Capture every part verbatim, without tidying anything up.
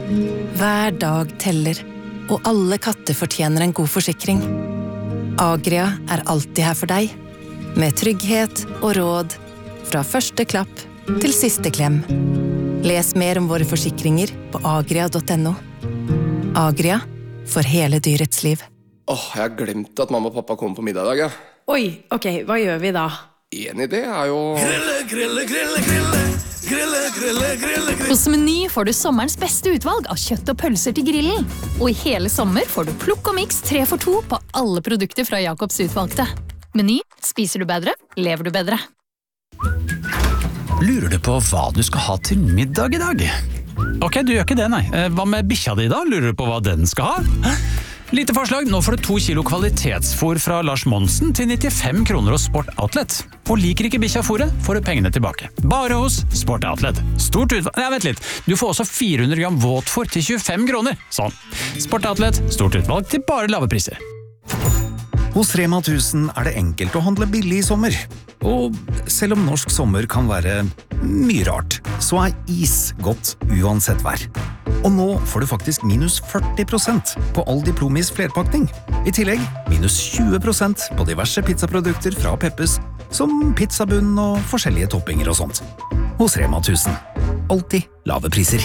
Hver dag teller, og alle katter fortjener en god forsikring. Agria er alltid her for deg, med trygghet og råd fra første klapp til siste klem. Les mer om våre forsikringer på agria punktum no. Agria, for hele dyrets liv. Åh, jeg har glemt at mamma og pappa kommer på middag i dag, ja. Oi, ok, hva gjør vi da? En idé er jo... Grille, grille, grille, grille. Grille, grille, grille, grille. Hos Meny får du sommerens beste utvalg av kjøtt og pølser til grillen. Og i hele sommer får du plukk og miks tre for to på alle produkter fra Jacobs utvalgte. Meny, spiser du bedre, lever du bedre. Lurer du på hva du skal ha til middag i dag? Ok, du gjør ikke det, nei. Hva med bikkja di da? Lurer du på hva den skal ha? Lite forslag, nå får du to kilo kvalitetsfôr fra Lars Monsen til nittifem kroner hos Sport Outlet. Og liker ikke bikkja fôret, får du pengene tilbake. Bare hos Sport Outlet. Stort utvalg... Nei, vent litt. Du får også fire hundre gram våtfôr til tjuefem kroner. Sånn. Sport Outlet, stort utvalg til bare lave priser. Hos Rema tusen er det enkelt å handle billig i sommer. Og selv om norsk sommer kan være mye rart, så er is godt uansett vær. Og nå får du faktisk minus førti prosent på all Diplomis flerpakning. I tillegg minus tjue prosent på diverse pizzaprodukter fra Peppes, som pizzabunn og forskjellige toppinger og sånt. Hos Rema tusen. Alltid lave priser.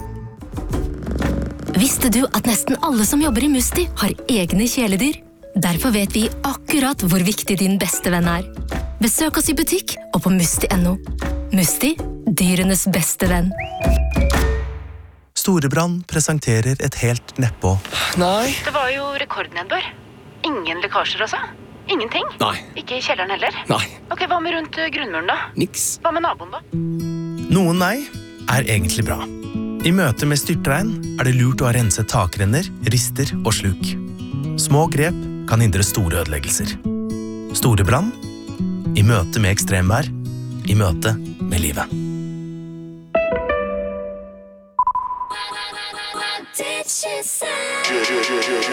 Visste du at nesten alle som jobber i Musti har egne kjæledyr? Derfor vet vi akkurat hvor viktig din beste venn er. Besøk oss i butikk og på musti punktum no. Musti, dyrenes beste venn. Storebrand presenterer et helt nedpå. Nei. Det var jo rekordnedbør. Ingen lekkasjer også? Ingenting? Nei. Ikke i kjelleren heller? Nei. Ok, hva med rundt grunnmuren da? Niks. Hva med naboen da? Noen nei er egentlig bra. I møte med styrtregn er det lurt å ha renset takrenner, rister og sluk. Små grep kan hindre store ødeleggelser. Storebrand, i møte med ekstremvær, i møte med livet. What did she say?